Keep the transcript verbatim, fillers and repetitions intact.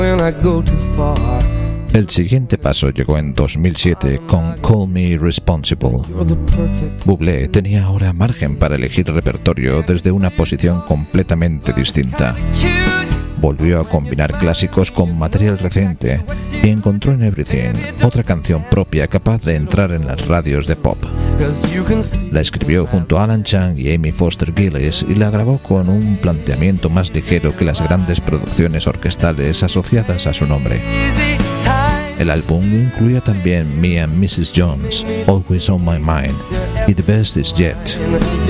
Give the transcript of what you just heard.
El siguiente paso llegó en dos mil siete con Call Me Responsible. Bublé tenía ahora margen para elegir repertorio desde una posición completamente distinta. Volvió a combinar clásicos con material reciente y encontró en Everything otra canción propia capaz de entrar en las radios de pop. La escribió junto a Alan Chang y Amy Foster Gillis y la grabó con un planteamiento más ligero que las grandes producciones orquestales asociadas a su nombre. El álbum incluía también Me and missus Jones, Always on My Mind y The Best Is Yet.